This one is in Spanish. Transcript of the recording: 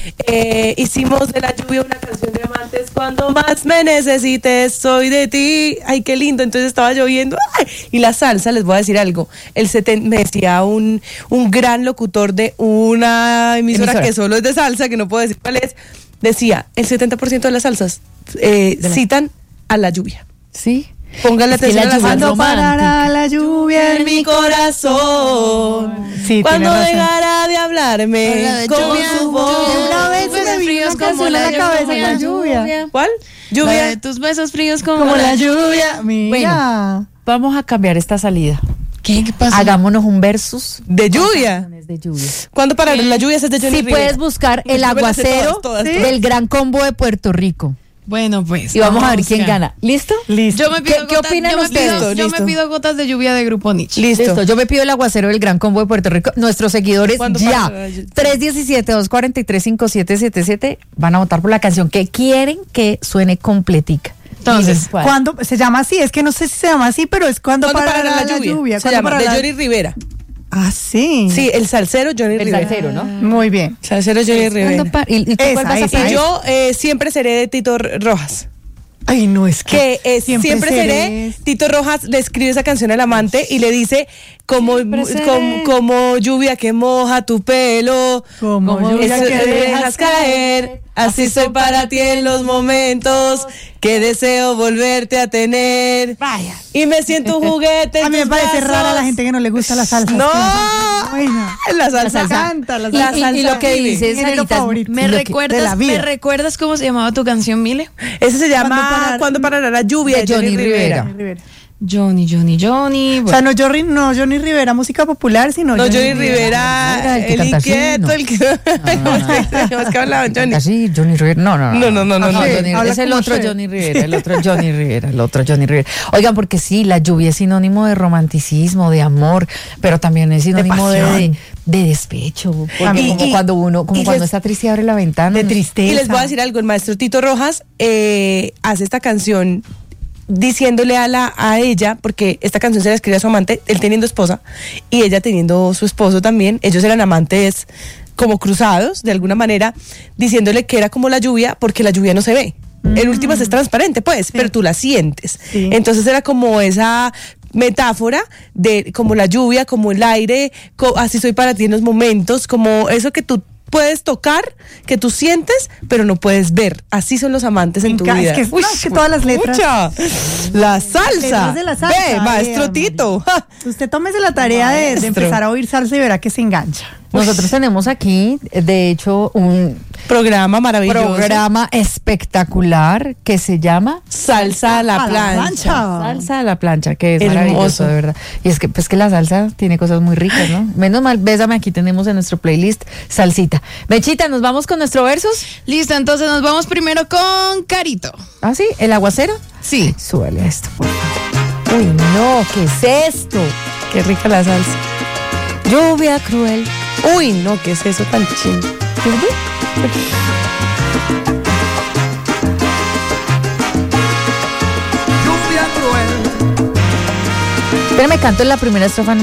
hicimos de la lluvia una canción de amantes. Cuando más me necesites, soy de ti. Ay, qué lindo. Entonces estaba lloviendo. ¡Ay! Y la salsa, les voy a decir algo. Me decía un gran locutor de una emisora que solo es de salsa, que no puedo decir cuál es, decía, el 70% de las salsas citan a la lluvia. Sí. Póngale atención a la salsa. Cuando parará la lluvia en mi corazón. Sí, cuando dejará de hablarme con su voz. Una vez me vino una canción a la cabeza con lluvia. ¿Cuál? Lluvia. De tus besos fríos como la lluvia. Mira. Bueno, vamos a cambiar esta salida. ¿Qué pasa? Hagámonos un versus de lluvia. De lluvia. ¿Cuándo parará la lluvia? Es de Johnny Rivera. Puedes buscar el aguacero del Gran Combo de Puerto Rico. Bueno, pues. Y vamos a ver quién gana. ¿Listo? Listo. ¿Qué opinan ustedes? Yo me pido gotas de lluvia de Grupo Nietzsche. Listo. Yo me pido el aguacero del Gran Combo de Puerto Rico. Nuestros seguidores ya. 317-243-5777 van a votar por la canción que quieren que suene completica. Entonces, ¿cuándo se llama así? Es que no sé si se llama así, pero es cuando parará la lluvia. Se llama de Johnny Rivera. Ah, sí. Sí, el salsero Johnny Rivera. El salsero, ¿no? Muy bien. Salsero Johnny Rivera. ¿Y tú cuál vas a pedir? Yo siempre seré de Tito Rojas. Ay, no, es que siempre seré. Tito Rojas le escribe esa canción al amante y le dice como lluvia que moja tu pelo, como lluvia que dejas caer, así soy para ti en los momentos que deseo volverte a tener. Vaya. Y me siento un juguete. A mí me parece rara la gente que no le gusta la salsa. No, bueno, la salsa canta, la salsa. Y lo que dices, Sarita, ¿me recuerdas cómo se llamaba tu canción, Mile? Ese se llama ¿Cuándo parará la lluvia? De Johnny Rivera. Johnny. Bueno. O sea, no Johnny Rivera, música popular, sino Johnny Rivera, el inquieto, el que hablaba Johnny. Así, Johnny Rivera. No. Es el otro Johnny Rivera. Oigan, porque sí, la lluvia es sinónimo de romanticismo, de amor, pero también es sinónimo de despecho. Cuando está triste y abre la ventana. De tristeza. Y les voy a decir algo, el maestro Tito Rojas hace esta canción diciéndole a ella, porque esta canción se la escribe a su amante, él teniendo esposa y ella teniendo su esposo también, ellos eran amantes como cruzados de alguna manera, diciéndole que era como la lluvia, porque la lluvia no se ve. En últimas es transparente, pues, pero tú la sientes. Sí. Entonces era como esa metáfora de como la lluvia, como el aire, así soy para ti en los momentos, como eso que tú puedes tocar, que tú sientes, pero no puedes ver. Así son los amantes en tu vida. Es que todas las letras. La salsa. De la salsa. Ve, maestro Tito. Usted tómese la tarea de empezar a oír salsa y verá que se engancha. Nosotros tenemos aquí, de hecho, un programa maravilloso. Programa espectacular que se llama Salsa a la plancha. Salsa a la plancha, que es hermoso, maravilloso, de verdad. Y es que pues que la salsa tiene cosas muy ricas, ¿no? Menos mal, bésame, aquí tenemos en nuestro playlist salsita. Mechita, ¿nos vamos con nuestro versus? Listo, entonces nos vamos primero con Carito. ¿Ah, sí? ¿El aguacero? Sí. Súbele esto, por favor. Uy, no, ¿qué es esto? Qué rica la salsa. Lluvia cruel. Uy, no, ¿qué es eso tan chino? Lluvia cruel. Pero me canto en la primera estrofa.